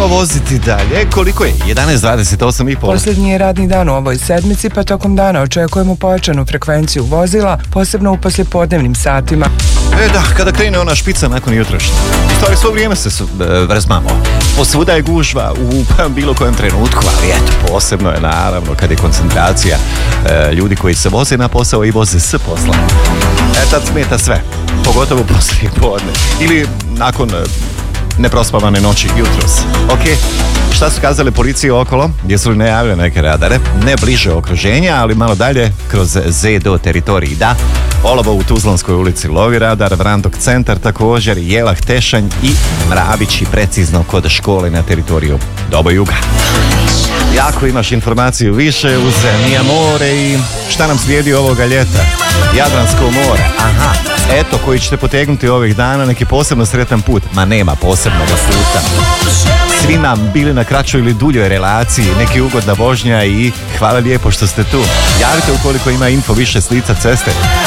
Ajmo voziti dalje. Koliko je? 11:28 i pol. Posljednji je radni dan u ovoj sedmici, pa tokom dana očekujemo pojačanu frekvenciju vozila, posebno u poslijepodnevnim satima. Da, kada krene ona špica nakon jutrošnje. U stvari, svo vrijeme se razmamo. Posvuda je gužva u bilo kojem trenutku, ali eto, posebno je naravno kad je koncentracija ljudi koji se voze na posao i voze s posla. Tad smeta sve, pogotovo poslije podne ili nakon neprospavane noći jutros. Ok, šta su kazali policije okolo? Jesu li najavile neke radare? Ne bliže okruženja, ali malo dalje kroz ZDO teritoriji, da. Olovo u Tuzlanskoj ulici lovi radar, Vrandok centar također, Jelah, Tešanj i Mravići precizno kod škole na teritoriju Dobojuga. Jako imaš informaciju više uz Mi Amore i šta nam slijedi ovoga ljeta? Jadransko more, aha, eto koji ćete potegnuti ovih dana, neki posebno sretan put, ma nema posebnog puta. Svima bili na kraćoj ili duljoj relaciji, neki ugodna vožnja i hvala lijepo što ste tu. Javite ukoliko ima info više s lica ceste.